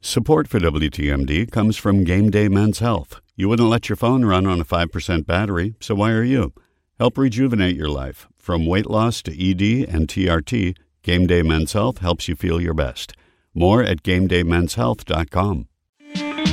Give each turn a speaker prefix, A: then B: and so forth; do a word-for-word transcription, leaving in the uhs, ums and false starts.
A: Support for W T M D comes from Game Day Men's Health. You wouldn't let your phone run on a five percent battery, so why are you? Help rejuvenate your life. From weight loss to E D and T R T, Game Day Men's Health helps you feel your best. More at game day men's health dot com.